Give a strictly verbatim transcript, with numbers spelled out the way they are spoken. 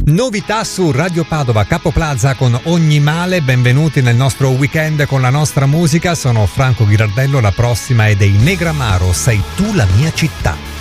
Novità su Radio Padova, Capo Plaza con Ogni Male. Benvenuti nel nostro weekend con la nostra musica. Sono Franco Ghirardello, la prossima è dei Negramaro, Sei tu la mia città.